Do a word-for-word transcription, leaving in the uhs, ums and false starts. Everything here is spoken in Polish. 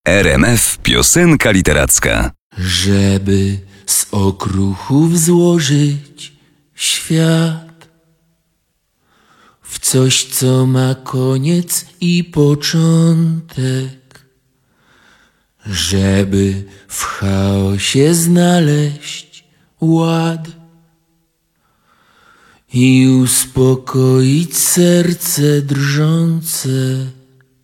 R M F Piosenka Literacka. Żeby z okruchów złożyć świat w coś, co ma koniec i początek, żeby w chaosie znaleźć ład i uspokoić serce drżące.